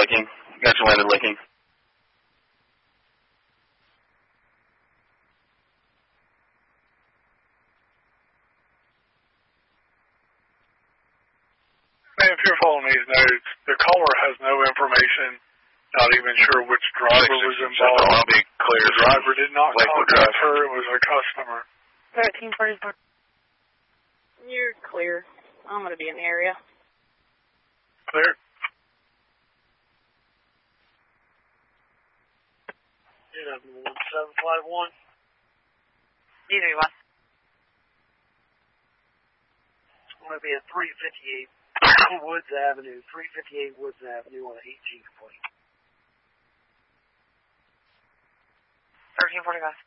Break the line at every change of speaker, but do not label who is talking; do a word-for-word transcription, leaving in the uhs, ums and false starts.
licking. Got you landed licking.
Man, if you're following these notes, the caller has no information, not even sure which driver was involved.
I'll be clear.
The driver did not contact her, it was a customer.
thirteen forty-four. You're clear. I'm going to be in the area.
Clear.
one seven five one.
D three one.
It's going to be at three fifty-eight Woods Avenue. three fifty-eight Woods Avenue on an eight G complaint.
thirteen forty-five.